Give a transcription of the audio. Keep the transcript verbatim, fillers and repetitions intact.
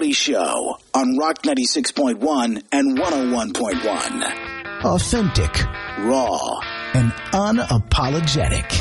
Kelly Show on Rock ninety-six point one and one oh one point one. Authentic, raw, and unapologetic.